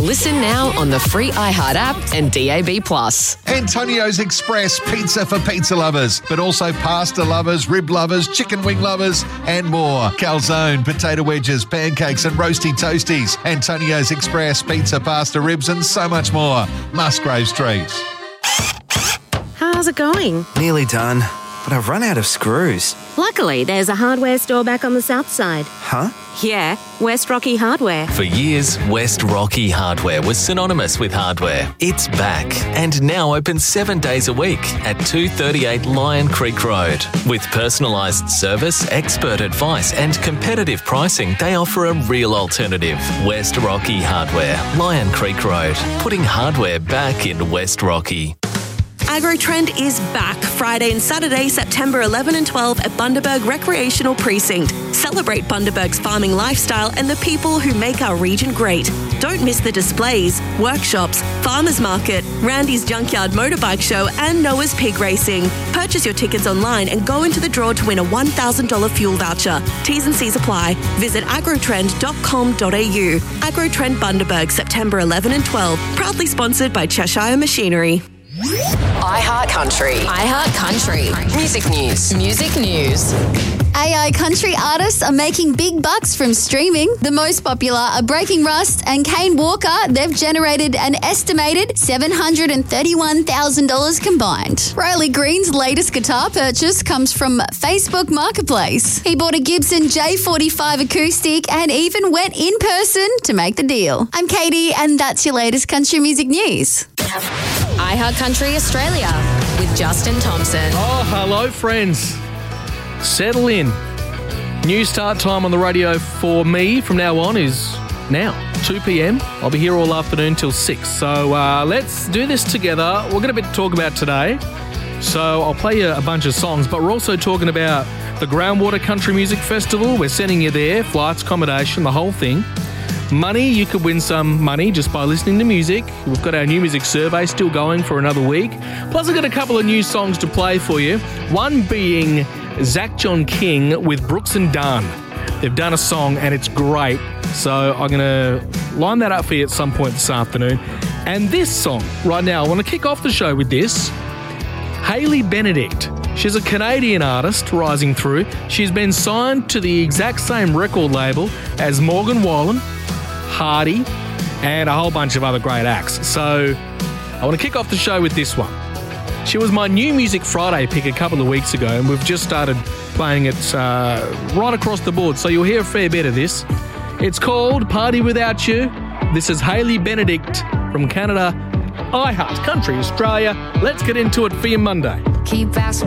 Listen now on the free iHeart app and DAB+. Antonio's Express pizza for pizza lovers, but also pasta lovers, rib lovers, chicken wing lovers, and more. Calzone, potato wedges, pancakes, and roasty toasties. Antonio's Express pizza, pasta, ribs, and so much more. Musgrave Street. How's it going? Nearly done, but I've run out of screws. Luckily, there's a hardware store back on the south side. Huh? Yeah, West Rocky Hardware. For years, West Rocky Hardware was synonymous with hardware. It's back and now open 7 days a week at 238 Lion Creek Road. With personalised service, expert advice and competitive pricing, they offer a real alternative. West Rocky Hardware, Lion Creek Road, putting hardware back in West Rocky. AgroTrend is back Friday and Saturday, September 11 and 12 at Bundaberg Recreational Precinct. Celebrate Bundaberg's farming lifestyle and the people who make our region great. Don't miss the displays, workshops, farmers market, Randy's Junkyard Motorbike Show and Noah's Pig Racing. Purchase your tickets online and go into the draw to win a $1,000 fuel voucher. T's and C's apply. Visit agrotrend.com.au. AgroTrend Bundaberg, September 11 and 12. Proudly sponsored by Cheshire Machinery. iHeart Country. iHeart Country. Music news. Music news. AI country artists are making big bucks from streaming. The most popular are Breaking Rust and Kane Walker. They've generated an estimated $731,000 combined. Riley Green's latest guitar purchase comes from Facebook Marketplace. He bought a Gibson J45 acoustic and even went in person to make the deal. I'm Katie, and that's your latest country music news. iHeart Country Australia with Justin Thompson. Oh, hello, friends. Settle in. New start time on the radio for me from now on is now, 2 p.m. I'll be here all afternoon till 6. So let's do this together. We're going to talk about today. So I'll play you a bunch of songs, but we're also talking about the Groundwater Country Music Festival. We're sending you there, flights, accommodation, the whole thing. Money, you could win some money just by listening to music. We've got our new music survey still going for another week. Plus, I've got a couple of new songs to play for you. One being Zach John King with Brooks and Dunn. They've done a song and it's great. So I'm going to line that up for you at some point this afternoon. And this song right now, I want to kick off the show with this. Hayley Benedict. She's a Canadian artist rising through. She's been signed to the exact same record label as Morgan Wallen, Hardy, and a whole bunch of other great acts. So I want to kick off the show with this one. She was my New Music Friday pick a couple of weeks ago, and we've just started playing it right across the board, so you'll hear a fair bit of this. It's called Party Without You. This is Hayley Benedict from Canada, iHeart Country Australia. Let's get into it for your Monday. Keep asking